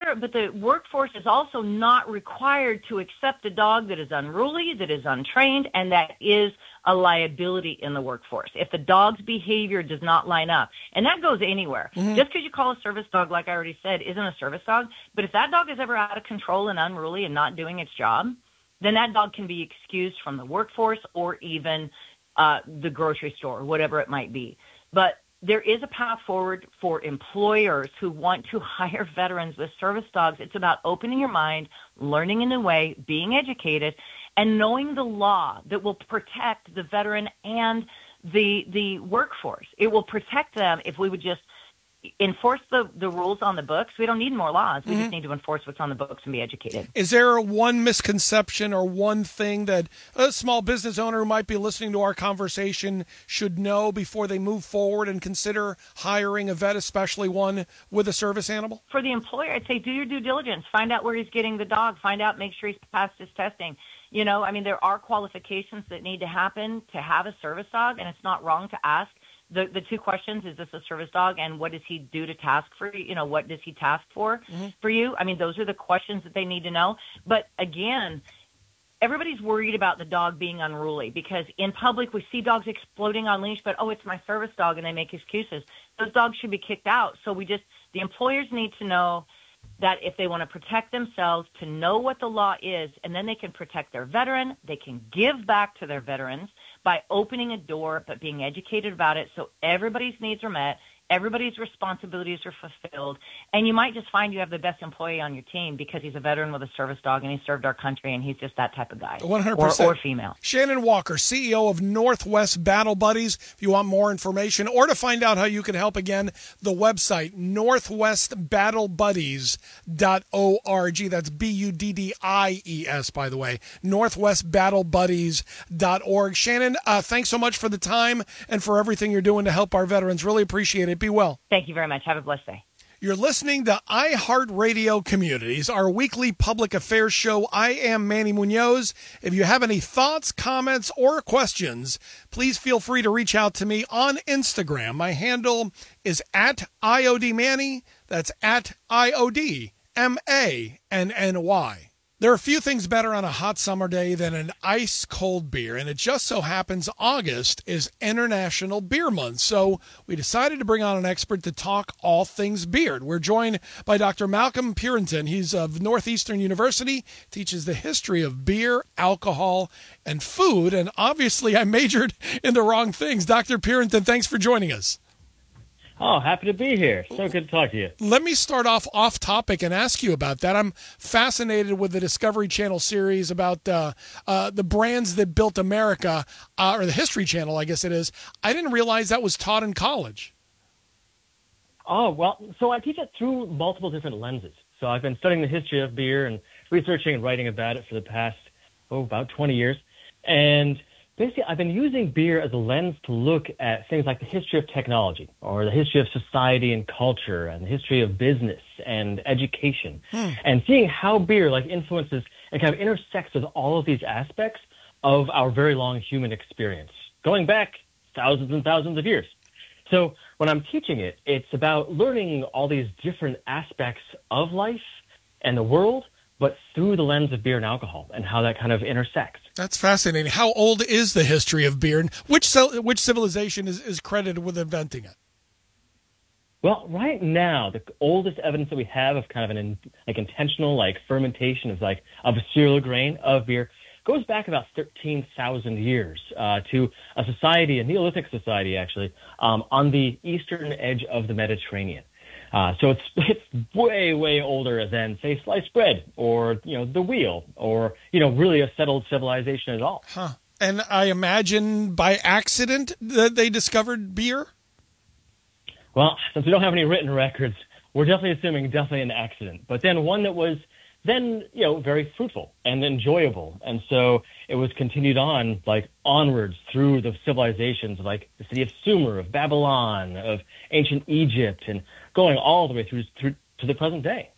the workforce is also not required to accept a dog that is unruly, that is untrained, and that is a liability in the workforce if the dog's behavior does not line up. And that goes anywhere. Mm-hmm. Just because you call a service dog, like I already said, isn't a service dog. But if that dog is ever out of control and unruly and not doing its job, then that dog can be excused from the workforce or even the grocery store, whatever it might be. But there is a path forward for employers who want to hire veterans with service dogs. It's about opening your mind, learning a new way, being educated, and knowing the law that will protect the veteran and the workforce. It will protect them if we would just enforce the rules on the books. We don't need more laws. We just need to enforce what's on the books and be educated. Is there one misconception or one thing that a small business owner who might be listening to our conversation should know before they move forward and consider hiring a vet, especially one with a service animal? For the employer, I'd say do your due diligence. Find out where he's getting the dog. Find out, make sure he's passed his testing. You know, I mean, there are qualifications that need to happen to have a service dog, and it's not wrong to ask. The two questions, is this a service dog, and what does he do to task for you? You know, what does he task for you? I mean, those are the questions that they need to know. But again, everybody's worried about the dog being unruly because in public we see dogs exploding on leash, but, oh, it's my service dog, and they make excuses. Those dogs should be kicked out. So the employers need to know that if they want to protect themselves, to know what the law is, and then they can protect their veteran. They can give back to their veterans by opening a door, but being educated about it so everybody's needs are met, everybody's responsibilities are fulfilled, and you might just find you have the best employee on your team because he's a veteran with a service dog and he served our country and he's just that type of guy. 100%. Or female. Shannon Walker, CEO of Northwest Battle Buddies. If you want more information or to find out how you can help, again, the website, northwestbattlebuddies.org. That's BUDDIES, by the way, northwestbattlebuddies.org. Shannon, thanks so much for the time and for everything you're doing to help our veterans. Really appreciate it. Be well. Thank you very much. Have a blessed day. You're listening to iHeartRadio Communities, our weekly public affairs show. I am Manny Munoz. If you have any thoughts, comments, or questions, please feel free to reach out to me on Instagram. My handle is @IODManny. That's @IODMANNY. There are few things better on a hot summer day than an ice-cold beer, and it just so happens August is International Beer Month, so we decided to bring on an expert to talk all things beer. We're joined by Dr. Malcolm Purinton. He's of Northeastern University, teaches the history of beer, alcohol, and food, and obviously I majored in the wrong things. Dr. Purinton, thanks for joining us. Oh, happy to be here. So good to talk to you. Let me start off topic and ask you about that. I'm fascinated with the Discovery Channel series about the brands that built America, or the History Channel, I guess it is. I didn't realize that was taught in college. Oh, well, so I teach it through multiple different lenses. So I've been studying the history of beer and researching and writing about it for the past, about 20 years. And basically, I've been using beer as a lens to look at things like the history of technology or the history of society and culture and the history of business and education and seeing how beer influences and kind of intersects with all of these aspects of our very long human experience, going back thousands and thousands of years. So when I'm teaching it, it's about learning all these different aspects of life and the world, but through the lens of beer and alcohol and how that kind of intersects. That's fascinating. How old is the history of beer, and which civilization is credited with inventing it? Well, right now, the oldest evidence that we have of kind of an intentional fermentation of a cereal grain of beer goes back about 13,000 years to a society, a Neolithic society actually, on the eastern edge of the Mediterranean. So it's way, way older than, say, sliced bread or, the wheel or, really a settled civilization at all. Huh. And I imagine by accident that they discovered beer? Well, since we don't have any written records, we're definitely assuming an accident. But then one that was then, very fruitful and enjoyable. And so it was continued on, onwards through the civilizations of, the city of Sumer, of Babylon, of ancient Egypt, and going all the way through to the present day.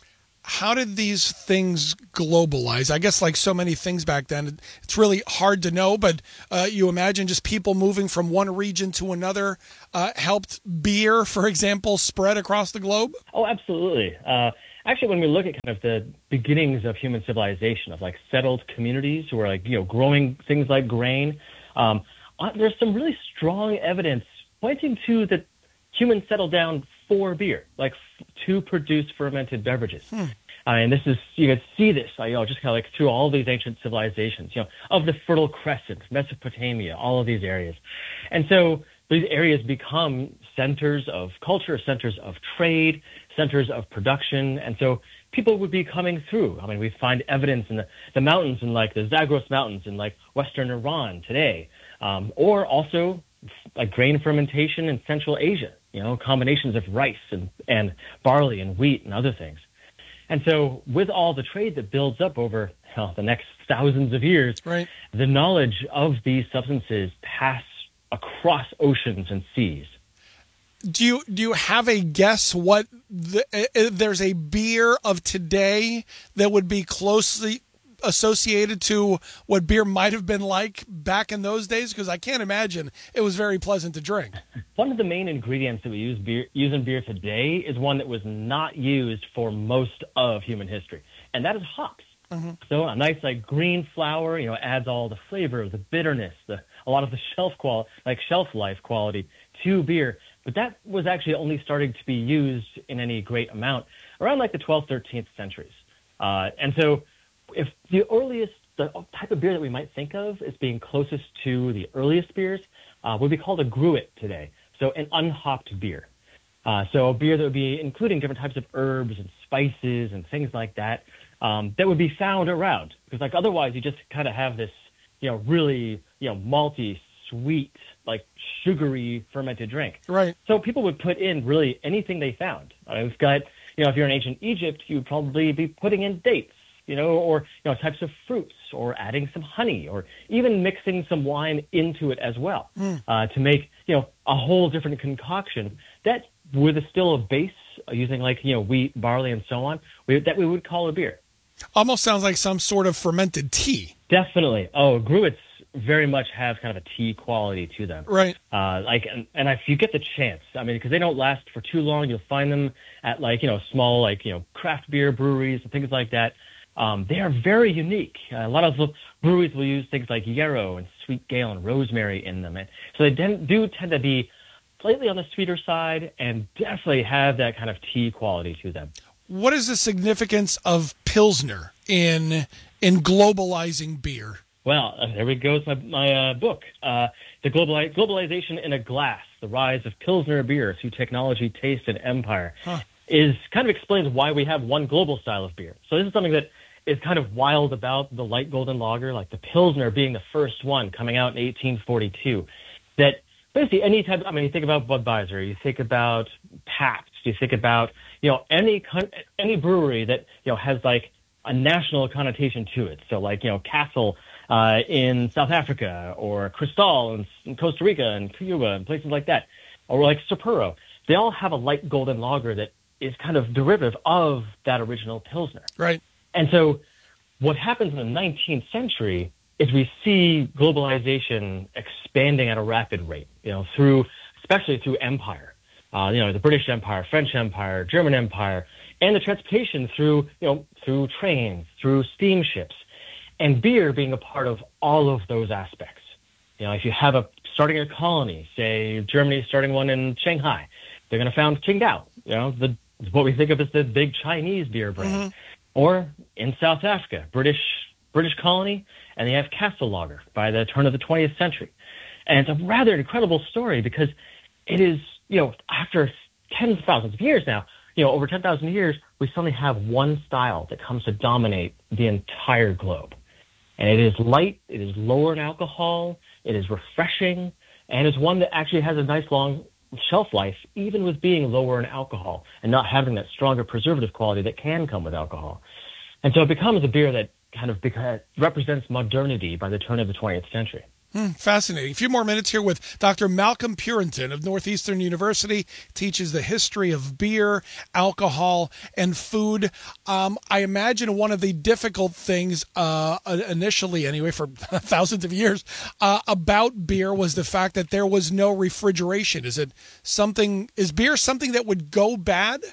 how did these things globalize? I guess like so many things back then, it's really hard to know, but you imagine just people moving from one region to another helped beer, for example, spread across the globe? Oh, absolutely. Actually, when we look at kind of the beginnings of human civilization, of like settled communities who are like, growing things like grain, there's some really strong evidence pointing to that humans settled down for beer, like to produce fermented beverages. And this is, you can see this, just kind of like through all these ancient civilizations, of the Fertile Crescent, Mesopotamia, all of these areas. And so these areas become centers of culture, centers of trade, centers of production. And so people would be coming through. I mean, we find evidence in the mountains, in like the Zagros Mountains in like Western Iran today, or also like grain fermentation in Central Asia, combinations of rice and barley and wheat and other things. And so with all the trade that builds up over the next thousands of years, right, the knowledge of these substances pass across oceans and seas. Do you have a guess what there's a beer of today that would be closely associated to what beer might have been like back in those days? Because I can't imagine it was very pleasant to drink. One of the main ingredients that we use in beer today is one that was not used for most of human history, and that is hops. Mm-hmm. So a nice like green flower, adds all the flavor, the bitterness, a lot of the shelf life quality to beer. But that was actually only starting to be used in any great amount around like the 12th, 13th centuries. And so if the type of beer that we might think of as being closest to the earliest beers would be called a gruit today. So an unhopped beer. So a beer that would be including different types of herbs and spices and things like that, that would be found around. Because like otherwise you just kind of have this, really, malty, sweet, like sugary fermented drink. Right. So people would put in really anything they found. We've got, if you're in ancient Egypt, you would probably be putting in dates, or types of fruits, or adding some honey, or even mixing some wine into it as well, to make a whole different concoction that with still a base using like wheat, barley, and so on that we would call a beer. Almost sounds like some sort of fermented tea. Definitely. Oh, gruits very much have kind of a tea quality to them. Right. And if you get the chance, because they don't last for too long, you'll find them at small craft beer breweries and things like that. They are very unique. A lot of the breweries will use things like yarrow and sweet gale and rosemary in them. And so they do tend to be slightly on the sweeter side and definitely have that kind of tea quality to them. What is the significance of Pilsner in globalizing beer? Well, there we go with my book, The Globalization in a Glass, The Rise of Pilsner Beer Through Technology, Taste, and Empire, is kind of explains why we have one global style of beer. So this is something that is kind of wild about the light golden lager, like the Pilsner being the first one coming out in 1842, that basically any type, you think about Budweiser, you think about Pabst, you think about, any brewery that, has like a national connotation to it. So like, Castle, in South Africa, or Cristal in Costa Rica and Cuba and places like that, or like Sapporo. They all have a light golden lager that is kind of derivative of that original Pilsner. Right. And so what happens in the 19th century is we see globalization expanding at a rapid rate, especially through empire. The British Empire, French Empire, German Empire, and the transportation through trains, through steamships. And beer being a part of all of those aspects. If you have starting a colony, say Germany starting one in Shanghai, they're going to found Qingdao, what we think of as the big Chinese beer brand. Mm-hmm. Or in South Africa, British colony, and they have Castle Lager by the turn of the 20th century. And it's a rather incredible story because it is, after tens of thousands of years now, over 10,000 years, we suddenly have one style that comes to dominate the entire globe. And it is light, it is lower in alcohol, it is refreshing, and it's one that actually has a nice long shelf life, even with being lower in alcohol and not having that stronger preservative quality that can come with alcohol. And so it becomes a beer that kind of represents modernity by the turn of the 20th century. Fascinating. A few more minutes here with Dr. Malcolm Purinton of Northeastern University. Teaches the history of beer, alcohol, and food. I imagine one of the difficult things, initially anyway, for thousands of years, about beer was the fact that there was no refrigeration. Is beer something that would go bad?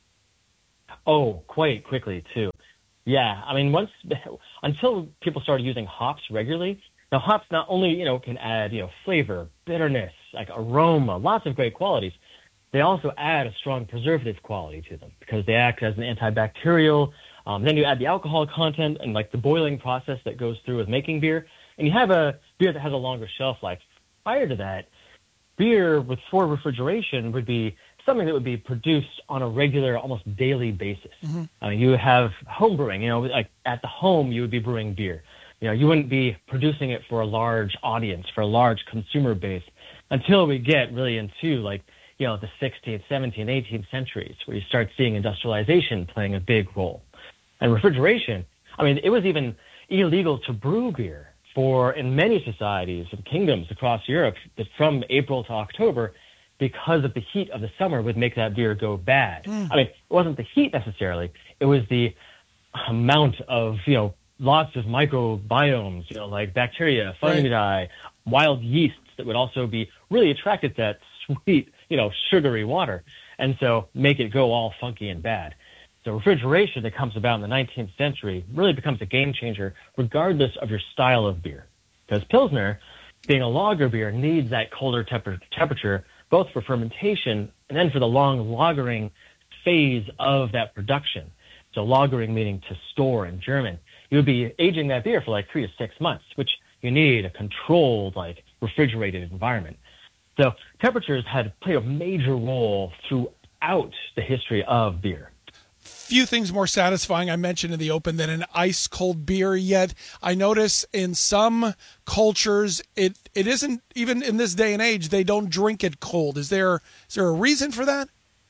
Oh, quite quickly too. Yeah, I mean, until people started using hops regularly. Now, hops not only, can add, flavor, bitterness, like aroma, lots of great qualities. They also add a strong preservative quality to them because they act as an antibacterial. Then you add the alcohol content and like the boiling process that goes through with making beer. And you have a beer that has a longer shelf life. Prior to that, beer for refrigeration would be something that would be produced on a regular, almost daily basis. Mm-hmm. You have home brewing, like at the home you would be brewing beer. You wouldn't be producing it for a large audience, for a large consumer base until we get really into the 16th, 17th, 18th centuries where you start seeing industrialization playing a big role. And refrigeration, it was even illegal to brew beer in many societies and kingdoms across Europe that from April to October because of the heat of the summer would make that beer go bad. It wasn't the heat necessarily. It was the amount of, lots of microbiomes, like bacteria, fungi, right, wild yeasts that would also be really attracted to that sweet, sugary water, and so make it go all funky and bad. So refrigeration that comes about in the 19th century really becomes a game changer regardless of your style of beer. Because Pilsner, being a lager beer, needs that colder temperature both for fermentation and then for the long lagering phase of that production. So lagering meaning to store in German. You would be aging that beer for like 3 to 6 months, which you need a controlled, refrigerated environment. So temperatures had played a major role throughout the history of beer. Few things more satisfying, I mentioned in the open, than an ice cold beer. Yet I notice in some cultures it isn't, even in this day and age, they don't drink it cold. Is there a reason for that?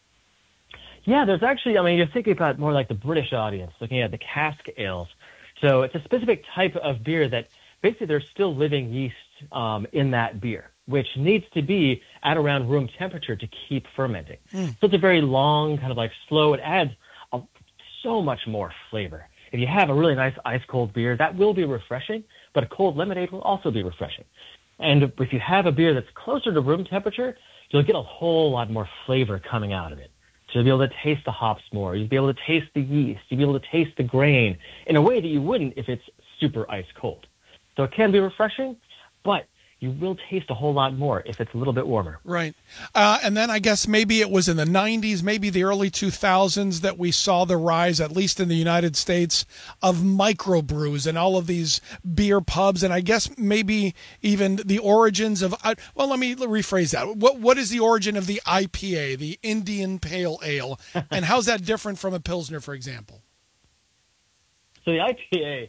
Yeah, there's actually, you're thinking about more like the British audience, looking at the cask ales. So it's a specific type of beer that basically there's still living yeast in that beer, which needs to be at around room temperature to keep fermenting. So it's a very long, kind of slow. It adds so much more flavor. If you have a really nice ice-cold beer, that will be refreshing, but a cold lemonade will also be refreshing. And if you have a beer that's closer to room temperature, you'll get a whole lot more flavor coming out of it. So you'll be able to taste the hops more. You'll be able to taste the yeast. You'll be able to taste the grain in a way that you wouldn't if it's super ice-cold. So it can be refreshing, but you will taste a whole lot more if it's a little bit warmer. Right. And then I guess maybe it was in the 90s, maybe the early 2000s that we saw the rise, at least in the United States, of microbrews and all of these beer pubs. And I guess maybe even the origins of, let me rephrase that. What is the origin of the IPA, the Indian Pale Ale? And how's that different from a Pilsner, for example? So the IPA,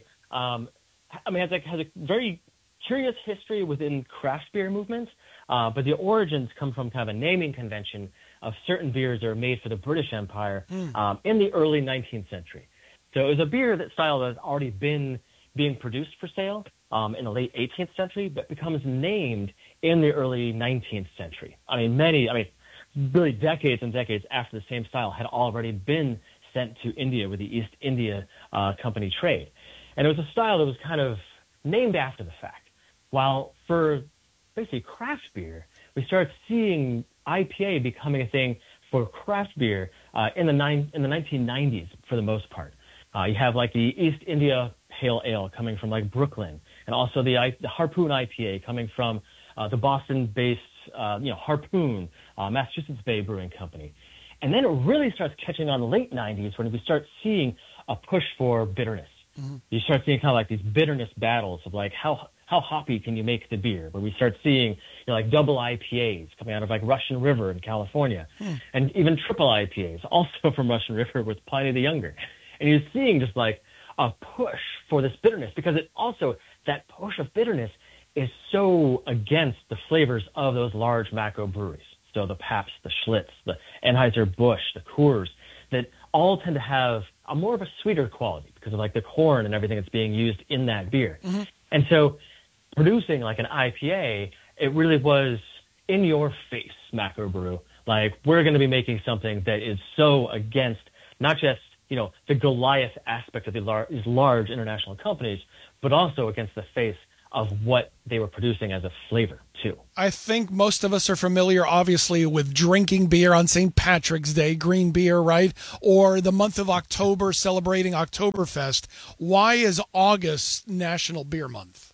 has a very curious history within craft beer movements, but the origins come from kind of a naming convention of certain beers that were made for the British Empire in the early 19th century. So it was a beer style that has already been being produced for sale in the late 18th century, but becomes named in the early 19th century. Really decades and decades after the same style had already been sent to India with the East India Company trade. And it was a style that was kind of named after the fact. While for basically craft beer, we start seeing IPA becoming a thing for craft beer in the 1990s for the most part. You have the East India Pale Ale coming from Brooklyn, and also the Harpoon IPA coming from the Boston-based Harpoon, Massachusetts Bay Brewing Company. And then it really starts catching on in the late 90s when we start seeing a push for bitterness. Mm-hmm. You start seeing kind of these bitterness battles of how hoppy can you make the beer? Where we start seeing double IPAs coming out of Russian River in California, and even triple IPAs also from Russian River with Pliny the Younger. And you're seeing just a push for this bitterness because that push of bitterness is so against the flavors of those large macro breweries. So the Pabst, the Schlitz, the Anheuser-Busch, the Coors, that all tend to have a more of a sweeter quality because of the corn and everything that's being used in that beer. Mm-hmm. And so producing like an IPA, it really was in your face, macro brew. Like, we're going to be making something that is so against not just, the Goliath aspect of these large international companies, but also against the face of what they were producing as a flavor, too. I think most of us are familiar, obviously, with drinking beer on St. Patrick's Day, green beer, right? Or the month of October, celebrating Oktoberfest. Why is August National Beer Month?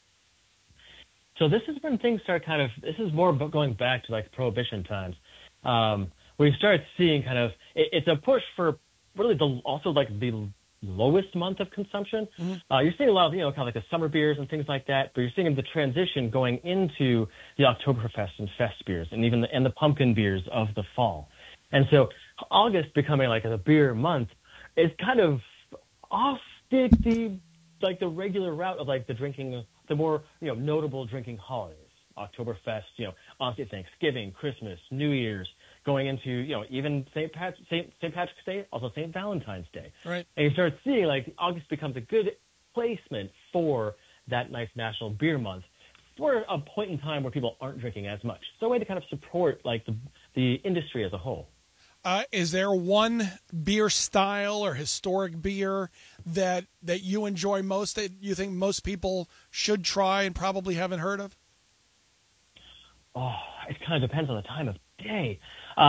So this is when things start this is more going back to like Prohibition times. We start seeing it's a push for really the lowest month of consumption. Mm-hmm. You're seeing a lot of, like the summer beers and things like that, but you're seeing the transition going into the Oktoberfest and Fest beers and even the pumpkin beers of the fall. And so August becoming like a beer month is kind of off the regular route of like the drinking, the more, notable drinking holidays. Oktoberfest, obviously Thanksgiving, Christmas, New Year's, going into, even St. Patrick's Day, also St. Valentine's Day. Right. And you start seeing like August becomes a good placement for that nice National Beer Month for a point in time where people aren't drinking as much. So a way to kind of support like the industry as a whole. Is there one beer style or historic beer that you enjoy most, that you think most people should try and probably haven't heard of? Oh, it kind of depends on the time of day.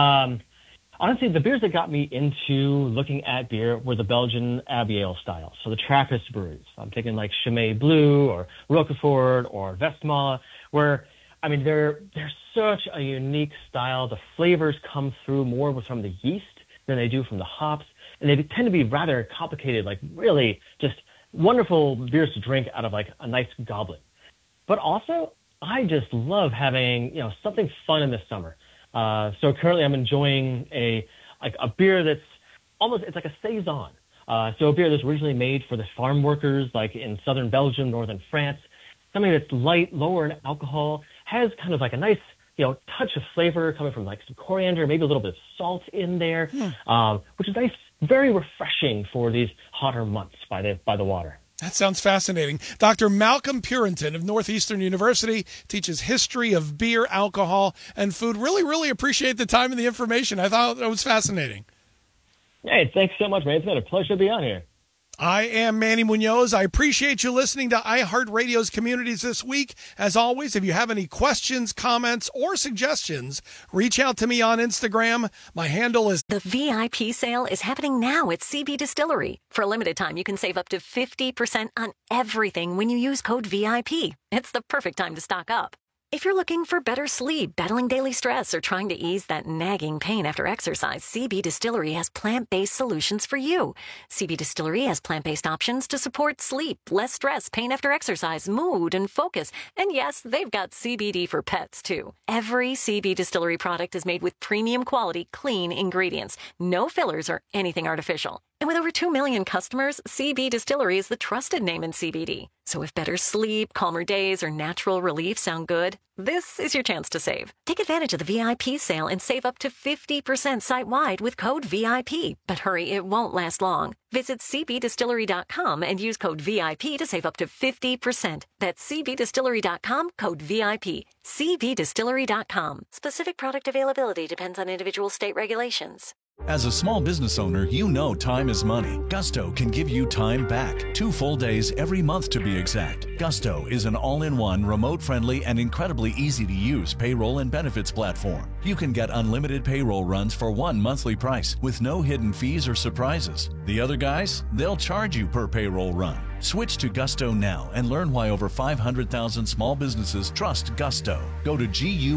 Honestly, the beers that got me into looking at beer were the Belgian Abbey Ale style. So the Trappist breweries. I'm taking like Chimay Blue or Roquefort or Westmalle, where, they're such a unique style. The flavors come through more from the yeast than they do from the hops. And they tend to be rather complicated, like really just wonderful beers to drink out of like a nice goblet. But also, I just love having, something fun in the summer. So currently I'm enjoying a beer that's it's like a saison. So a beer that's originally made for the farm workers, like in southern Belgium, northern France. Something that's light, lower in alcohol, has kind of like a nice, touch of flavor coming from like some coriander, maybe a little bit of salt in there, which is nice, very refreshing for these hotter months by the water. That sounds fascinating. Dr. Malcolm Purinton of Northeastern University teaches history of beer, alcohol, and food. Really, really appreciate the time and the information. I thought it was fascinating. Hey, thanks so much, man. It's been a pleasure to be on here. I am Manny Munoz. I appreciate you listening to iHeartRadio's Communities this week. As always, if you have any questions, comments, or suggestions, reach out to me on Instagram. My handle is... The VIP sale is happening now at CB Distillery. For a limited time, you can save up to 50% on everything when you use code VIP. It's the perfect time to stock up. If you're looking for better sleep, battling daily stress, or trying to ease that nagging pain after exercise, CB Distillery has plant-based solutions for you. CB Distillery has plant-based options to support sleep, less stress, pain after exercise, mood, and focus. And yes, they've got CBD for pets, too. Every CB Distillery product is made with premium quality, clean ingredients. No fillers or anything artificial. And with over 2 million customers, CB Distillery is the trusted name in CBD. So if better sleep, calmer days, or natural relief sound good, this is your chance to save. Take advantage of the VIP sale and save up to 50% site-wide with code VIP. But hurry, it won't last long. Visit cbdistillery.com and use code VIP to save up to 50%. That's cbdistillery.com, code VIP. cbdistillery.com. Specific product availability depends on individual state regulations. As a small business owner, you know time is money. Gusto can give you time back. 2 full days every month to be exact. Gusto is an all-in-one, remote-friendly, and incredibly easy-to-use payroll and benefits platform. You can get unlimited payroll runs for one monthly price with no hidden fees or surprises. The other guys, they'll charge you per payroll run. Switch to Gusto now and learn why over 500,000 small businesses trust Gusto. Go to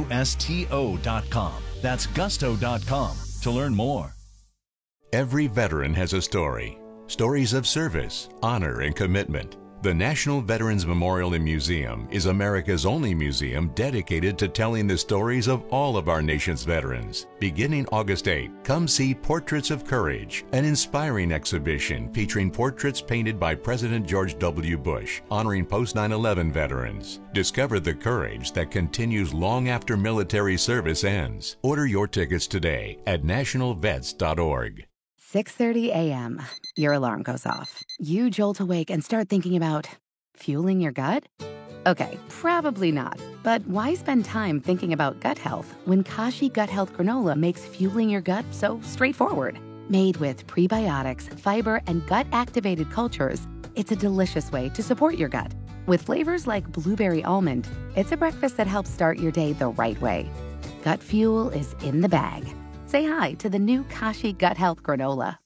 GUSTO.com. That's Gusto.com to learn more. Every veteran has a story. Stories of service, honor, and commitment. The National Veterans Memorial and Museum is America's only museum dedicated to telling the stories of all of our nation's veterans. Beginning August 8, come see Portraits of Courage, an inspiring exhibition featuring portraits painted by President George W. Bush, honoring post-9/11 veterans. Discover the courage that continues long after military service ends. Order your tickets today at nationalvets.org. 6:30 a.m. Your alarm goes off. You jolt awake and start thinking about fueling your gut? Okay, probably not. But why spend time thinking about gut health when Kashi Gut Health Granola makes fueling your gut so straightforward? Made with prebiotics, fiber, and gut-activated cultures, it's a delicious way to support your gut. With flavors like blueberry almond, it's a breakfast that helps start your day the right way. Gut fuel is in the bag. Say hi to the new Kashi Gut Health Granola.